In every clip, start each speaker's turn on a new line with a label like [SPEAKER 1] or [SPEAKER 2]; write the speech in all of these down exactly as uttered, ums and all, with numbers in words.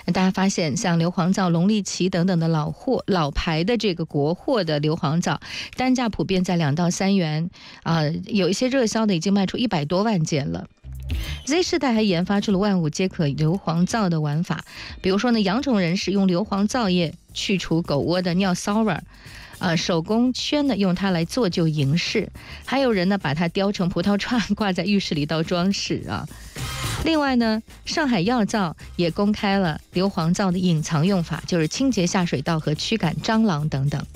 [SPEAKER 1] 大家发现像硫磺皂、龙力奇等等的老货、老牌的这个国货的硫磺皂，单价普遍在两到三元啊、呃，有一些热销的已经卖出一百多万件了。Z 世代还研发出了万物皆可硫磺皂的玩法，比如说呢，养宠人士用硫磺皂液去除狗窝的尿骚味儿。呃，手工圈呢，用它来做旧银饰，还有人呢把它雕成葡萄串挂在浴室里当装饰啊。另外呢，上海药皂也公开了硫磺皂的隐藏用法，就是清洁下水道和驱赶蟑螂等等。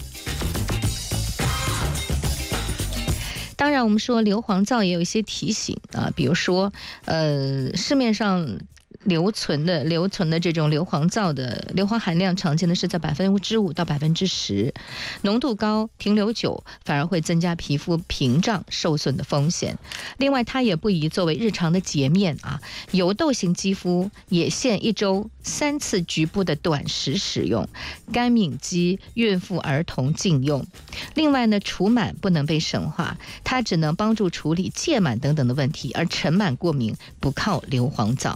[SPEAKER 1] 当然，我们说硫磺皂也有一些提醒啊，比如说，呃，市面上留存的留存的这种硫磺皂的硫磺含量常见的是在百分之五到百分之十，浓度高停留久反而会增加皮肤屏障受损的风险。另外，它也不宜作为日常的洁面啊，油痘型肌肤也限一周三次局部的短时使用，干敏肌、孕妇、儿童禁用。另外呢，除螨不能被神化，它只能帮助处理疥螨等等的问题，而尘螨过敏不靠硫磺皂。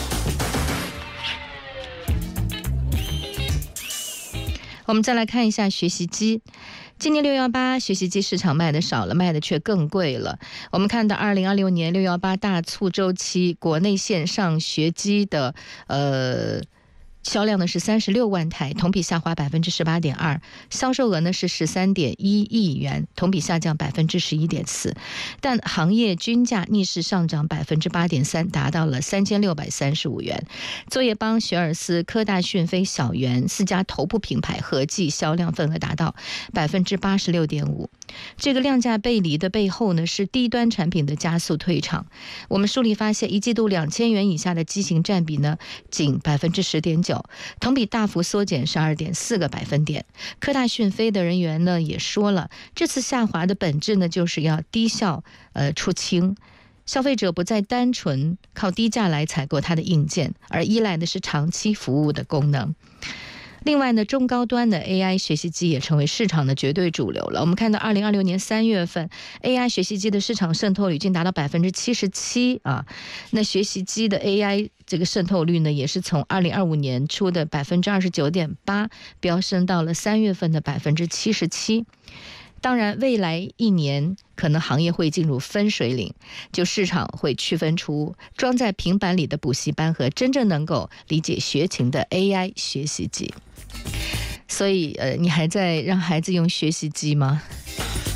[SPEAKER 1] 我们再来看一下学习机。今年六一八学习机市场卖的少了，卖的却更贵了。我们看到二零二六年六一八大促周期，国内线上学机的呃销量呢是三十六万台，同比下滑百分之十八点二，销售额呢是十三点一亿元，同比下降百分之十一点四。但行业均价逆势上涨百分之八点三，达到了三千六百三十五元。作业帮、学而思、科大讯飞、小猿四家头部品牌合计销量份额达到百分之八十六点五。这个量价背离的背后呢，是低端产品的加速退场。我们梳理发现，一季度两千元以下的机型占比呢，仅百分之十点九，同比大幅缩减十二点四个百分点。科大讯飞的人员呢也说了，这次下滑的本质呢，就是要低效呃出清。消费者不再单纯靠低价来采购它的硬件，而依赖的是长期服务的功能。另外呢，中高端的 A I 学习机也成为市场的绝对主流了。我们看到二零二六年三月份 A I 学习机的市场渗透率已经达到百分之七十七啊。那学习机的 A I 这个渗透率呢，也是从二零二五年初的百分之二十九点八飙升到了三月份的百分之七十七。当然，未来一年可能行业会进入分水岭，就市场会区分出装在平板里的补习班和真正能够理解学情的 A I 学习机。所以，呃，你还在让孩子用学习机吗？